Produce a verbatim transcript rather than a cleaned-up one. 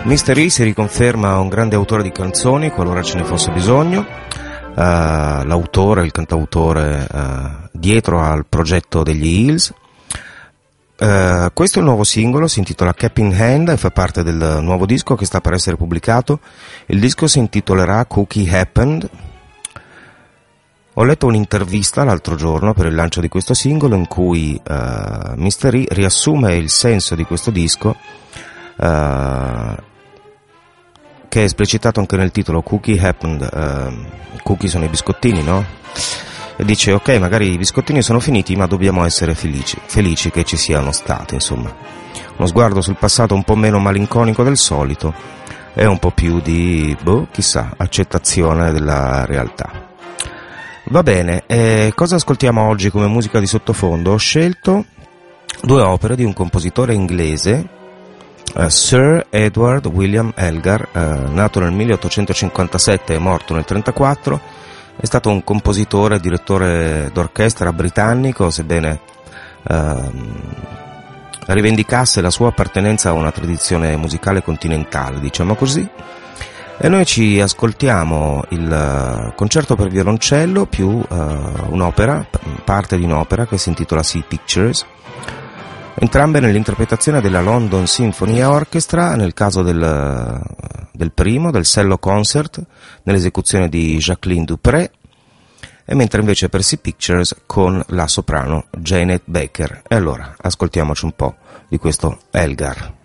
mister E si riconferma un grande autore di canzoni qualora ce ne fosse bisogno, uh, l'autore, il cantautore uh, dietro al progetto degli Hills. Uh, questo è il nuovo singolo, si intitola Cap in Hand e fa parte del nuovo disco che sta per essere pubblicato. Il disco si intitolerà Cookie Happened. Ho letto un'intervista l'altro giorno per il lancio di questo singolo in cui uh, mister E riassume il senso di questo disco, uh, che è esplicitato anche nel titolo Cookie Happened. Uh, cookie sono i biscottini, no? E dice ok, magari i biscottini sono finiti, ma dobbiamo essere felici, felici che ci siano stati, insomma. Uno sguardo sul passato un po' meno malinconico del solito e un po' più di, boh, chissà, accettazione della realtà. Va bene, eh, cosa ascoltiamo oggi come musica di sottofondo? Ho scelto due opere di un compositore inglese, uh, Sir Edward William Elgar, uh, nato nel milleottocentocinquantasette e morto nel trentaquattro. È stato un compositore e direttore d'orchestra britannico, sebbene ehm, rivendicasse la sua appartenenza a una tradizione musicale continentale, diciamo così. E noi ci ascoltiamo il concerto per violoncello più eh, un'opera, parte di un'opera che si intitola Sea Pictures, entrambe nell'interpretazione della London Symphony Orchestra, nel caso del, del primo, del Cello Concert, nell'esecuzione di Jacqueline Dupré, e mentre invece per Sea Pictures con la soprano Janet Baker. E allora, ascoltiamoci un po' di questo Elgar.